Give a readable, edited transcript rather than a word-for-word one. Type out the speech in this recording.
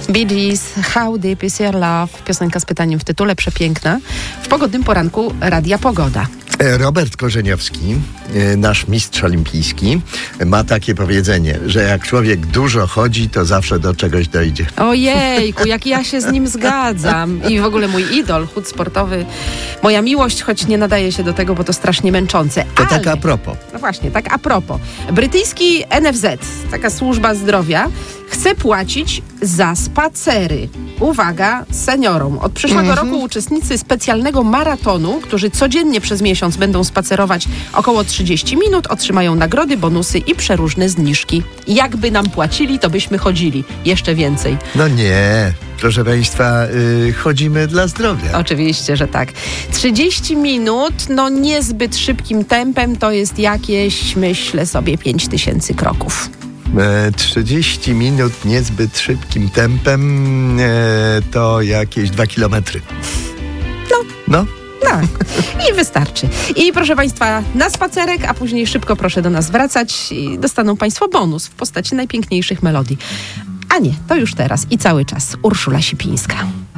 Bee Gees, How Deep Is Your Love? Piosenka z pytaniem w tytule, przepiękna. W pogodnym poranku Radia Pogoda. Robert Korzeniowski, nasz mistrz olimpijski, ma takie powiedzenie, że jak człowiek dużo chodzi, to zawsze do czegoś dojdzie. Ojejku, jak ja się z nim zgadzam. I w ogóle mój idol, chód sportowy, moja miłość, choć nie nadaje się do tego, bo to strasznie męczące. To tak a propos. No właśnie, tak a propos. Brytyjski NFZ, taka służba zdrowia, chce płacić za spacery. Uwaga, seniorom. Od przyszłego roku uczestnicy specjalnego maratonu, którzy codziennie przez miesiąc będą spacerować około 30 minut, otrzymają nagrody, bonusy i przeróżne zniżki. Jakby nam płacili, to byśmy chodzili. Jeszcze więcej. No nie, proszę Państwa, chodzimy dla zdrowia. Oczywiście, że tak. 30 minut, no niezbyt szybkim tempem, to jest jakieś, myślę sobie, 5000 kroków. 30 minut niezbyt szybkim tempem to jakieś 2 kilometry. No. Tak, i wystarczy. I proszę Państwa, na spacerek, a później szybko proszę do nas wracać i dostaną Państwo bonus w postaci najpiękniejszych melodii. A nie, to już teraz i cały czas. Urszula Sipińska.